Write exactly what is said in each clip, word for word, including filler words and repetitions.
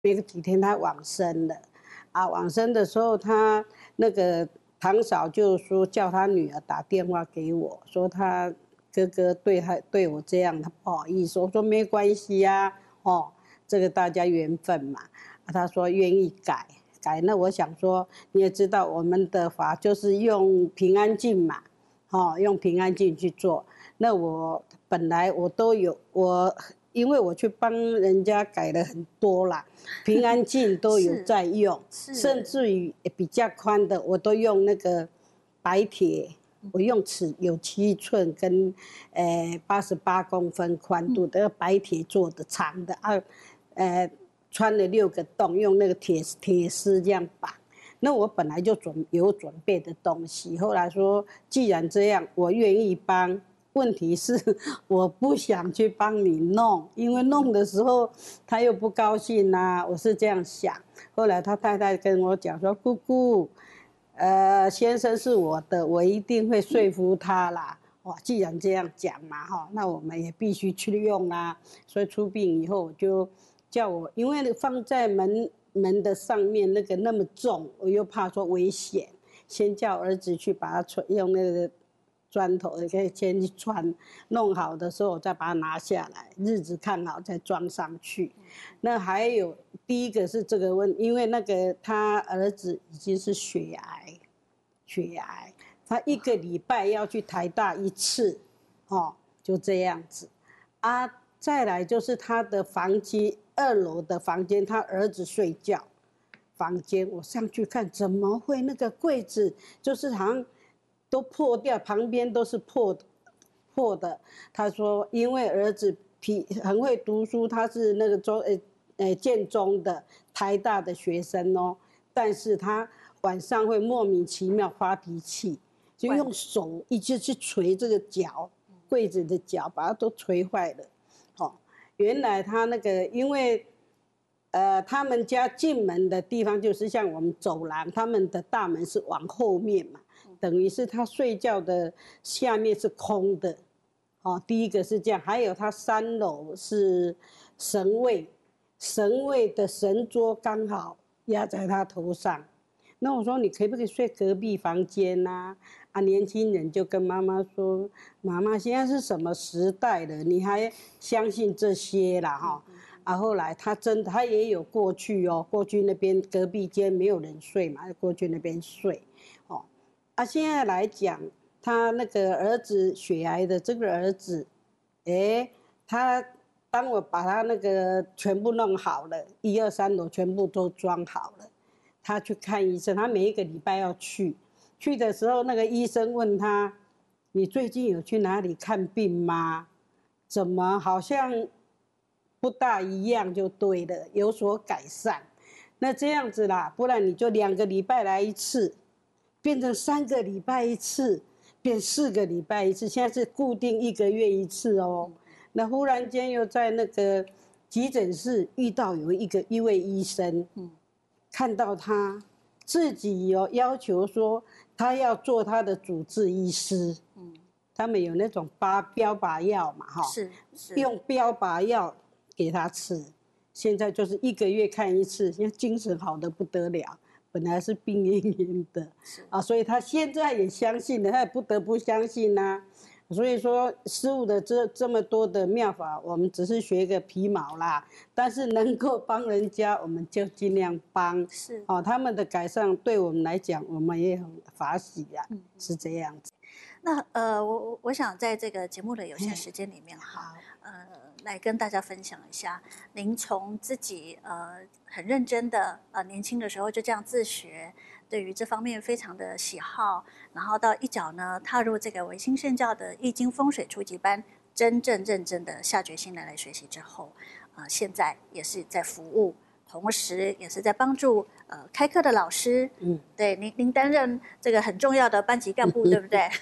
没几天他往生了，啊，往生的时候他那个堂嫂就说叫他女儿打电话给我，说他哥哥对他对我这样，他不好意思。我说没关系呀、啊，哦，这个大家缘分嘛。啊，他说愿意改改，那我想说你也知道我们的法就是用平安镜嘛，哦，用平安镜去做。那我本来我都有我。因为我去帮人家改了很多啦，平安镜都有在用，甚至于比较宽的，我都用那个白铁，我用尺有七寸跟呃八十八公分宽度的白铁做的长的啊，呃穿了六个洞，用那个铁铁丝这样绑。那我本来就准有准备的东西，后来说既然这样，我愿意帮。问题是我不想去帮你弄，因为弄的时候他又不高兴啊，我是这样想。后来他太太跟我讲说：“姑姑，呃，先生是我的，我一定会说服他啦。哇，既然这样讲嘛，哈，那我们也必须去用啊。所以出殡以后，我就叫我，因为放在门门的上面那个那么重，我又怕说危险，先叫儿子去把它用那个。”砖头也可以先去穿，弄好的时候我再把它拿下来，日子看好再装上去。那还有第一个是这个问，因为那个他儿子已经是血癌，血癌，他一个礼拜要去台大一次，哦，就这样子。啊，再来就是他的房间，二楼的房间，他儿子睡觉，房间我上去看，怎么会那个柜子就是好像。都破掉，旁边都是破的，破的。他说，因为儿子脾很会读书，他是那个中呃呃建中的台大的学生哦，但是他晚上会莫名其妙发脾气，就用手一直去捶这个脚，柜子的脚，把它都捶坏了。哦，原来他那个因为。呃，他们家进门的地方就是像我们走廊，他们的大门是往后面嘛，等于是他睡觉的下面是空的，哦，第一个是这样，还有他三楼是神位，神位的神桌刚好压在他头上，那我说你可不可以睡隔壁房间啊？啊，年轻人就跟妈妈说，妈妈现在是什么时代了，你还相信这些啦哈？啊，后来他真的他也有过去哦，过去那边隔壁间没有人睡嘛，过去那边睡，哦，啊，现在来讲，他那个儿子血癌的这个儿子，哎，他当我把他那个全部弄好了，一二三楼全部都装好了，他去看医生，他每一个礼拜要去，去的时候那个医生问他，你最近有去哪里看病吗？怎么好像？不大一样就对了，有所改善。那这样子啦，不然你就两个礼拜来一次，变成三个礼拜一次，变四个礼拜一次，现在是固定一个月一次哦。那忽然间又在那个急诊室遇到有一个一位医生，嗯，看到他自己有要求说他要做他的主治医师，嗯，他们有那种八标靶药嘛，哈， 是是用标靶药。给他吃，现在就是一个月看一次，现在精神好得不得了，本来是病恹恹的，啊，所以他现在也相信了，他也不得不相信呐、啊。所以说，师父的这这么多的妙法，我们只是学个皮毛啦，但是能够帮人家，我们就尽量帮。 是哦，他们的改善对我们来讲，我们也很法喜呀、啊嗯，是这样子。 那呃，我我想在这个节目的有限时间里面哈，呃，来跟大家分享一下，您从自己呃很认真的呃年轻的时候就这样自学，对于这方面非常的喜好，然后到一脚呢踏入这个维新圣教的易经风水初级班，真正认真的下决心来来学习之后，呃，现在也是在服务。同时，也是在帮助呃开课的老师，嗯，对，您您担任这个很重要的班级干部，对不对？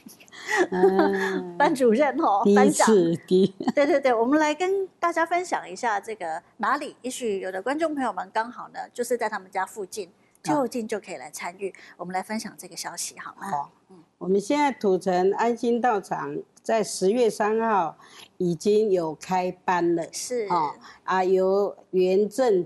班主任哦，班长，对对对，我们来跟大家分享一下这个哪里，也许有的观众朋友们刚好呢，就是在他们家附近，就近就可以来参与。我们来分享这个消息好吗？ 好，嗯，我们现在土城安心道场在十月三号已经有开班了， 是哦啊，由元正